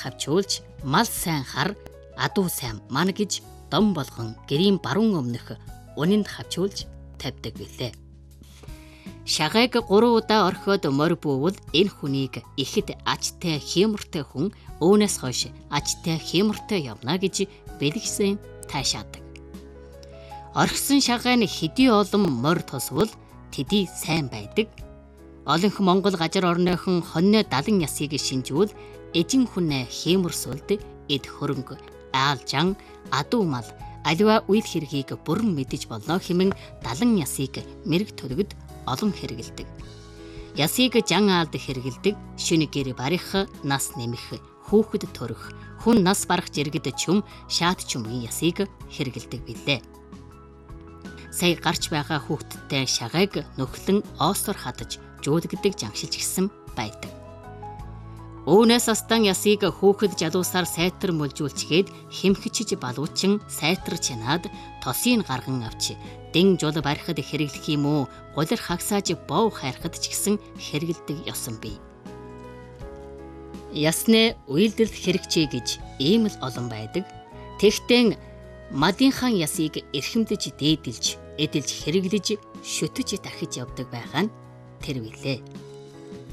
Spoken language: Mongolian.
хавчуулж мал сайн хар, адуу сайн ман гэж дом болгон гэрийн баруун өмнөх унинд хавчуулж тавьдаг билээ. Шагайг 3 удаа орхиод морь буувал энэ хүнийг ихэд ачтай хиймортой хүн өөнөөс хойш ачтай хиймортой явна гэж бэлгсэн таашаадаг. Орхисон шагай нь хэдий олон морь тосвол тэдий сайн байдаг. Олонх Монгол газар орныхон хоньны 70 ясыг шинжүүл эжин хүнээ хийморсуулд эд хөрөнгө, аалжан, адуу мал аливаа үйл хэргийг бүрэн мэдэж болно хэмээн 70 ясыг мэрэг төлөгд олон хэрэгэлдэг. Ясыг жан аалд хэрэгэлдэг, шүн гэр барих, нас нэмэх, хүүхэд төрөх, хүн нас барах жиргэд чүм, шаат чүмгийн ясыг хэрэгэлдэг билээ. Сая гарч байгаа хүүхэдтэй шагайг нөхлөн оосоор хадаж жуулгдаг жангшилж гисэн байдаг. Өөнөөс астан ясыг хүүхэд жалуусаар сайтар мөлжүүлчгээд хэмхчиж балуучин сайтар чанаад тосыг гарган авч дэн жол барихад хэрэглэх юм уу, гулир хагсааж бов хайрхад ч гэсэн хэрэгэлдэг ёсон бий. Ясны үйлдэл хэрэгчээ гэж ийм л олон байдаг. Тэгтээ мадынхан ясыг эрхэмдэж дээдэлж, эдэлж хэрэглэж, шүтэж дахиж явдаг байгаа нь тэр билээ.